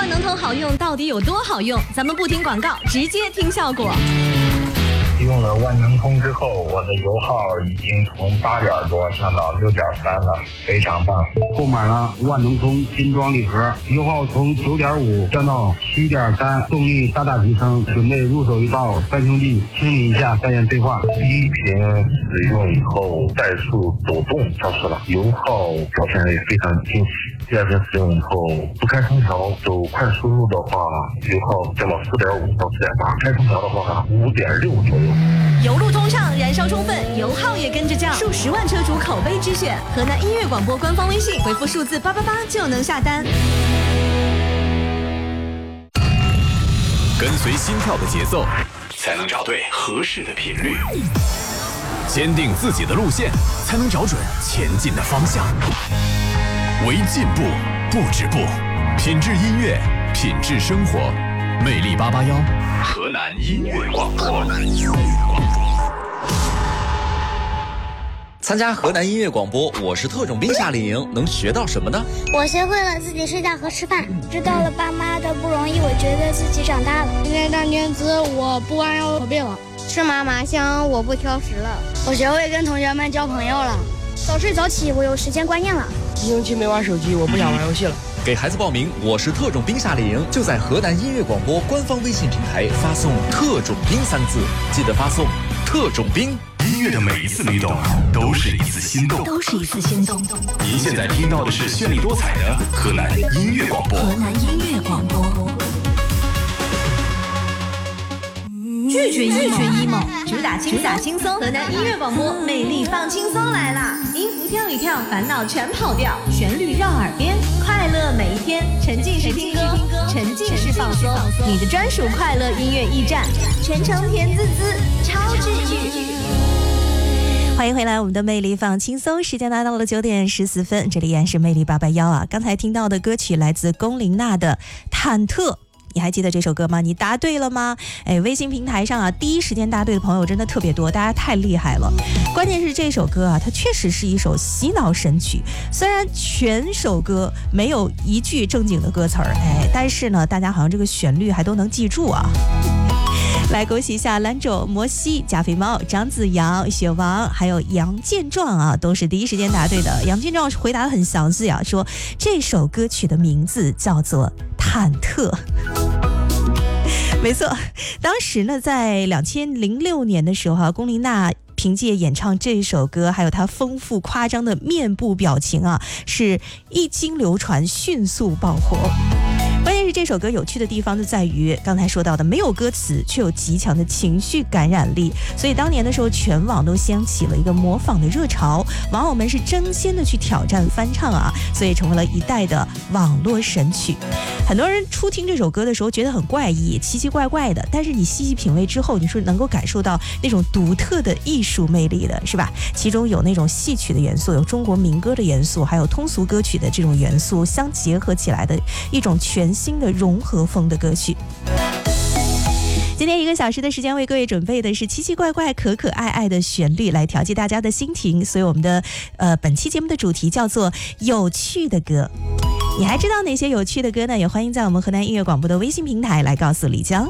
能通好用到底有多好用？咱们不听广告，直接听效果。 用了万能通之后，我的油耗已经从8点多上到6.3了，非常棒。 购买了万能通精装礼盒，油耗从9.5降到7.3，动力大大提升。准备入手一道3兄弟清理一下再验催化。 第一瓶使用以后，怠速抖动消失了，油耗表现得非常惊喜。第二瓶使用以后，不开空调走快速路的话，油耗降到4.5到4.8，开空调的话5.6左右。 油路通畅，燃烧充分，油耗也跟着降，数10万车主口碑之选。河南音乐广播官方微信回复数字888就能下单。 跟随心跳的节奏，才能找对合适的频率；坚定自己的路线，才能找准前进的方向。为进步不止步，品质音乐，品质生活。魅力881，河南音乐广播。 参加河南音乐广播，我是特种兵夏令营，能学到什么呢？ 我学会了自己睡觉和吃饭，知道了爸妈的不容易，我觉得自己长大了。 今天当天资，我不弯腰驼背了。 吃嘛嘛香，我不挑食了。 我学会跟同学们交朋友了。早睡早起，我有时间观念了。 1星期没玩手机，我不想玩游戏了。 给孩子报名我是特种兵夏令营，就在河南音乐广播官方微信平台发送特种兵3字，记得发送特种兵。 音乐的每一次律动都是一次心动， 都是一次心动。 您现在听到的是绚丽多彩的河南音乐广播。 河南音乐广播。拒绝 emo， 主打轻松。河南音乐广播，魅力放轻松来啦！音符跳一跳，烦恼全跑掉，旋律绕耳边，快乐每一天，沉浸式听歌，沉浸式放松，你的专属快乐音乐驿站，全程甜滋滋，超治愈。欢迎回来，我们的魅力放轻松，时间来到了9点14分，这里依然是魅力881啊。刚才听到的歌曲来自龚琳娜的《忐忑》。你还记得这首歌吗？你答对了吗？微信平台上啊，第一时间答对的朋友真的特别多，大家太厉害了。关键是这首歌啊，它确实是一首洗脑神曲。虽然全首歌没有一句正经的歌词儿，但是呢，大家好像这个旋律还都能记住啊。来恭喜一下兰州、摩西、加菲猫、张子阳、雪王，还有杨建壮啊，都是第一时间答对的。杨建壮回答得很详细啊，说这首歌曲的名字叫做《忐忑》。没错，当时呢，在2006年的时候啊，龚琳娜凭借演唱这首歌，还有她丰富夸张的面部表情啊，是一经流传，迅速爆火。关键是这首歌有趣的地方就在于刚才说到的没有歌词，却有极强的情绪感染力，所以当年的时候全网都掀起了一个模仿的热潮，网友们是争先的去挑战翻唱啊，所以成为了一代的网络神曲。很多人初听这首歌的时候觉得很怪异，奇奇怪怪的，但是你细细品味之后，你是能够感受到那种独特的艺术魅力的，是吧？其中有那种戏曲的元素，有中国民歌的元素，还有通俗歌曲的这种元素相结合起来的一种全新的融合风的歌曲。今天1个小时的时间为各位准备的是奇奇怪怪可可爱爱的旋律来调剂大家的心情，所以我们的本期节目的主题叫做有趣的歌。你还知道哪些有趣的歌呢？也欢迎在我们河南音乐广播的微信平台来告诉李江。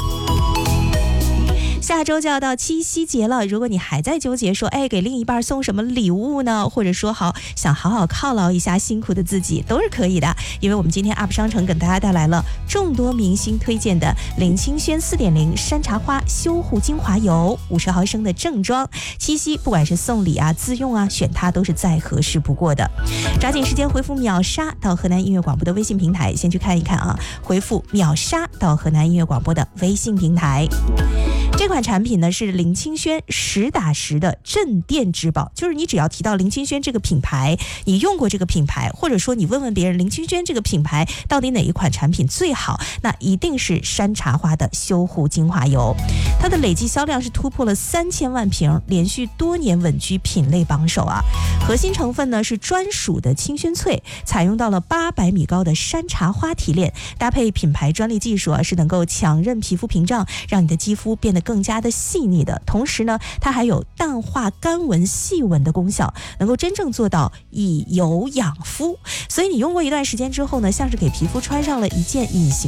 下周就要到七夕节了，如果你还在纠结说给另一半送什么礼物呢，或者说想好好犒劳一下辛苦的自己，都是可以的。因为我们今天 UP 商城给大家带来了众多明星推荐的林清轩4.0山茶花修护精华油50毫升的正装，七夕不管是送礼啊自用啊，选它都是再合适不过的。抓紧时间回复秒杀到河南音乐广播的微信平台，先去看一看啊，回复秒杀到河南音乐广播的微信平台。这款产品呢是林清轩实打实的镇店之宝，就是你只要提到林清轩这个品牌，你用过这个品牌，或者说你问问别人林清轩这个品牌到底哪一款产品最好，那一定是山茶花的修护精华油。它的累计销量是突破了3000万瓶，连续多年稳居品类榜首啊。核心成分呢是专属的清轩萃，采用到了800米高的山茶花提炼，搭配品牌专利技术啊，是能够强韧皮肤屏障，让你的肌肤变得更加的细腻的。同时呢，它还有淡化干纹细纹的功效，能够真正做到以油养肤。所以你用过一段时间之后呢，像是给皮肤穿上了一件隐形